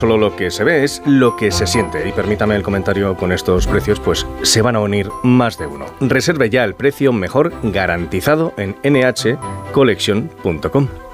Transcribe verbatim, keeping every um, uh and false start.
Solo lo que se ve es lo que se siente. Y permítame el comentario, con estos precios, pues se van a unir más de uno. Reserve ya el precio mejor garantizado en n h collection punto com.